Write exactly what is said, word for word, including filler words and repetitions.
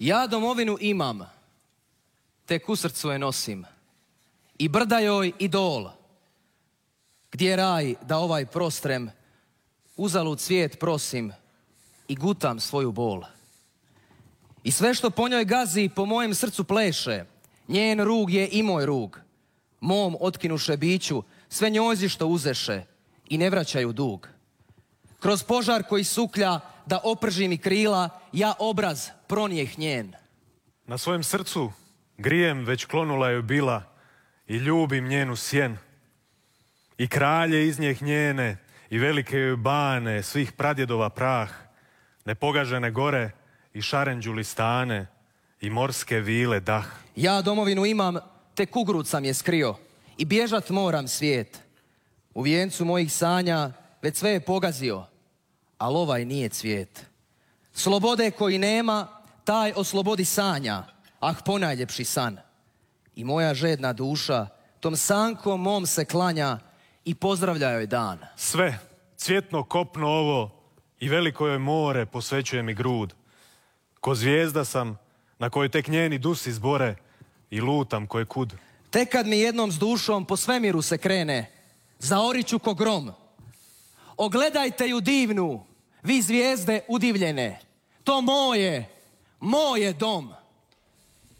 Ja domovinu imam, tek u srcu je nosim, i brda joj i dol. Gdje je raj da ovaj prostrem, uzalud cvijet prosim i gutam svoju bol. I sve što po njoj gazi, po mojem srcu pleše, njen rug je i moj rug. Mom otkinuše biću, sve njojzi što uzeše i ne vraćaju dug. Kroz požar koji suklja, da oprži mi krila, ja obraz pronijeh njen. Na svojem srcu grijem već klonula je bila i ljubim njenu sjen. I kralje iz njeh njene i velike joj bane, svih pradjedova prah, nepogažene gore i šarenđuli stane i morske vile dah. Ja domovinu imam, tek ugrud sam je skrio i bježat moram svijet. U vijencu mojih sanja već sve je pogazio, al ovaj nije cvijet. Slobode koji nema, taj o slobodi sanja, ah ponajljepši san. I moja žedna duša tom sankom mom se klanja i pozdravlja joj dan. Sve, cvjetno kopno ovo i veliko joj more posvećuje mi grud. Ko zvijezda sam na kojoj tek njeni dusi zbore i lutam koje kud. Tek kad mi jednom s dušom po svemiru se krene, zaoriću ko grom. Ogledajte ju divnu, vi zvijezde udivljene. To moje, moje dom.